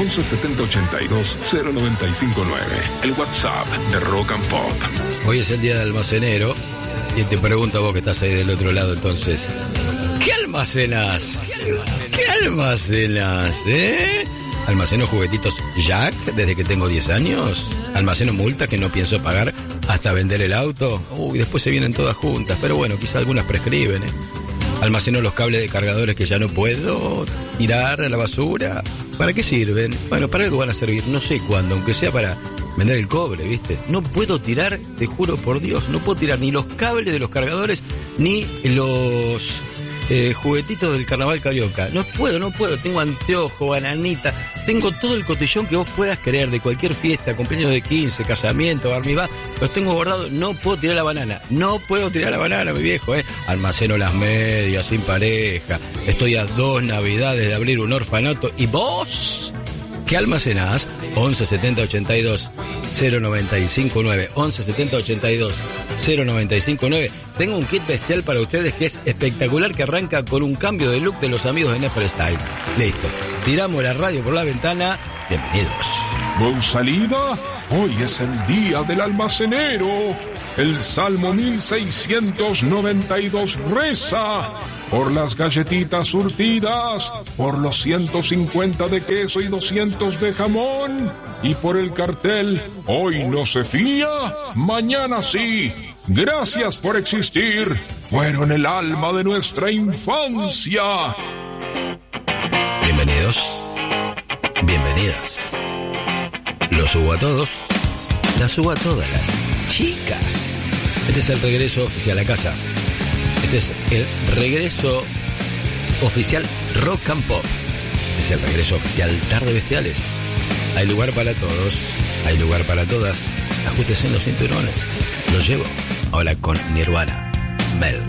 11 70 82 0959. El WhatsApp de Rock and Pop. Hoy es el día del almacenero y te pregunto a vos que estás ahí del otro lado entonces, ¿qué almacenas? ¿Qué almacenas, Almaceno juguetitos Jack desde que tengo 10 años. Almaceno multas que no pienso pagar hasta vender el auto. Uy, después se vienen todas juntas, pero bueno, quizá algunas prescriben, Almaceno los cables de cargadores que ya no puedo tirar a la basura. ¿Para qué sirven? Bueno, para algo van a servir, no sé cuándo, aunque sea para vender el cobre, ¿viste? No puedo tirar, te juro por Dios, no puedo tirar ni los cables de los cargadores, ni los juguetitos del carnaval carioca. No puedo, tengo anteojo, bananita, tengo todo el cotillón que vos puedas creer de cualquier fiesta, cumpleaños de 15, casamiento, bar mitzvah, los tengo guardados, no puedo tirar la banana, mi viejo, Almaceno las medias, sin pareja, estoy a 2 navidades de abrir un orfanato, ¿y vos? ¿Qué almacenás? 11 70 82 0959 11 70 82 0959. Tengo un kit bestial para ustedes que es espectacular, que arranca con un cambio de look de los amigos de Neferstyle. Listo, tiramos la radio por la ventana. Bienvenidos. ¿Con salida? Hoy es el día del almacenero. El Salmo 1692 reza: por las galletitas surtidas, por los 150 de queso y 200 de jamón, y por el cartel, hoy no se fía, mañana sí. Gracias por existir, fueron el alma de nuestra infancia. Bienvenidos, bienvenidas. Los subo a todos, las subo a todas las chicas. Este es el regreso oficial a casa. Este es el regreso oficial Rock and Pop. Este es el regreso oficial Tarde Bestiales. Hay lugar para todos, hay lugar para todas. Ajústense en los cinturones. Los llevo ahora con Nirvana. Smell.